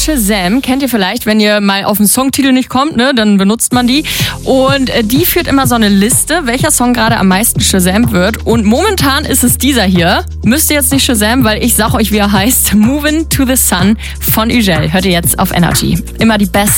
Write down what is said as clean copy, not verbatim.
Shazam kennt ihr vielleicht, wenn ihr mal auf den Songtitel nicht kommt, ne, dann benutzt man die. Und die führt immer so eine Liste, welcher Song gerade am meisten Shazam wird. Und momentan ist es dieser hier. Müsst ihr jetzt nicht Shazam, weil ich sag euch, wie er heißt. Movin' to the Sun von Ugel. Hört ihr jetzt auf Energy. Immer die besten